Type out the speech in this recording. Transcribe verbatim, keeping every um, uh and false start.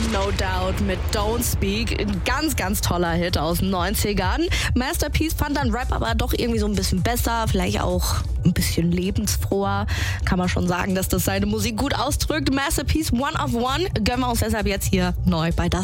No Doubt mit Don't Speak. Ein ganz, ganz toller Hit aus den neunzigern. Master P fand dann Rap aber doch irgendwie so ein bisschen besser, vielleicht auch ein bisschen lebensfroher. Kann man schon sagen, dass das seine Musik gut ausdrückt. Master P, One of One, gönnen wir uns deshalb jetzt hier neu bei Das